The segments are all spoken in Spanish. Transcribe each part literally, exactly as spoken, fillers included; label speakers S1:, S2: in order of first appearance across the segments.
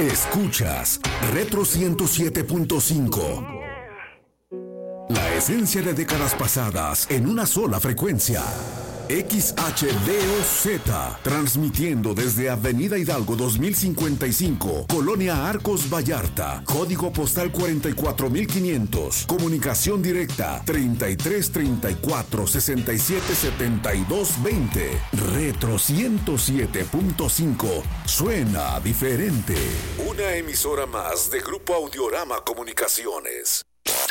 S1: Escuchas Retro ciento siete punto cinco. La esencia de décadas pasadas en una sola frecuencia. X H D O Z, transmitiendo desde Avenida Hidalgo dos mil cincuenta y cinco, Colonia Arcos Vallarta, código postal cuarenta y cuatro mil quinientos, comunicación directa treinta y tres treinta y cuatro sesenta y siete setenta y dos veinte. Retro ciento siete punto cinco, suena diferente. Una emisora más de Grupo Audiorama Comunicaciones.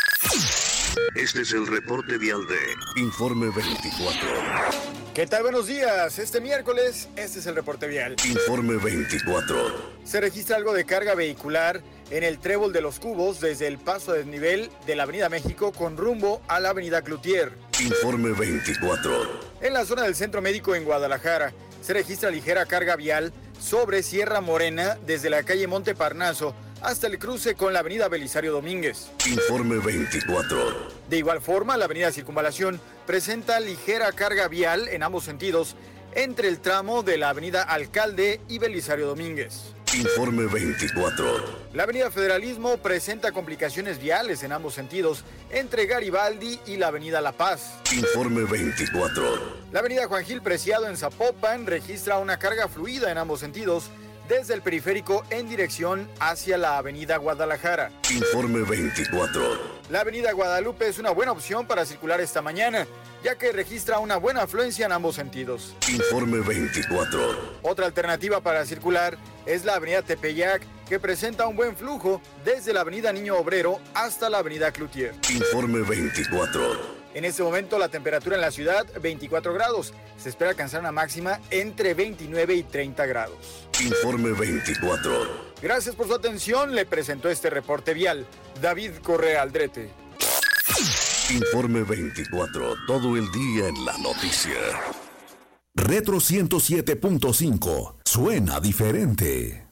S2: Este es el reporte vial de Informe veinticuatro.
S3: ¿Qué tal? Buenos días. Este miércoles, este es el reporte vial.
S2: Informe veinticuatro.
S3: Se registra algo de carga vehicular en el Trébol de los Cubos desde el paso a desnivel de la Avenida México con rumbo a la Avenida Cloutier.
S2: Informe veinticuatro.
S3: En la zona del Centro Médico en Guadalajara, se registra ligera carga vial sobre Sierra Morena desde la calle Monte Parnaso hasta el cruce con la avenida Belisario Domínguez.
S2: Informe veinticuatro.
S3: De igual forma, la avenida Circunvalación presenta ligera carga vial en ambos sentidos entre el tramo de la avenida Alcalde y Belisario Domínguez.
S2: Informe veinticuatro.
S3: La avenida Federalismo presenta complicaciones viales en ambos sentidos entre Garibaldi y la avenida La Paz.
S2: Informe veinticuatro.
S3: La avenida Juan Gil Preciado en Zapopan registra una carga fluida en ambos sentidos desde el periférico en dirección hacia la avenida Guadalajara.
S2: Informe veinticuatro.
S3: La avenida Guadalupe es una buena opción para circular esta mañana, ya que registra una buena afluencia en ambos sentidos.
S2: Informe veinticuatro.
S3: Otra alternativa para circular es la avenida Tepeyac, que presenta un buen flujo desde la avenida Niño Obrero hasta la avenida Cloutier.
S2: Informe veinticuatro.
S3: En este momento la temperatura en la ciudad, veinticuatro grados. Se espera alcanzar una máxima entre veintinueve y treinta grados.
S2: Informe veinticuatro.
S3: Gracias por su atención. Le presentó este reporte vial David Correa Aldrete.
S2: Informe veinticuatro. Todo el día en la noticia.
S1: Retro ciento siete punto cinco. Suena diferente.